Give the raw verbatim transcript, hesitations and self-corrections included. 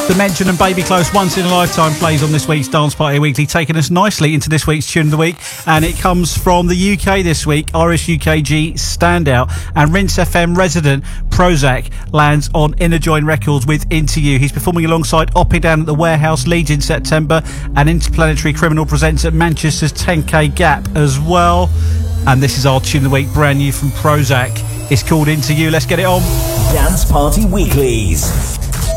Dimension and Baby Close, Once in a Lifetime, plays on this week's Dance Party Weekly, taking us nicely into this week's Tune of the Week, and it comes from the U K this week. Irish U K G standout and Rinse F M resident Prozac lands on Inner Join Records with Into You. He's performing alongside Oppie down at the Warehouse Leeds in September, and Interplanetary Criminal presents at Manchester's ten K Gap as well. And this is our Tune of the Week, brand new from Prozac. It's called Into You. Let's get it on. Dance Party Weeklies.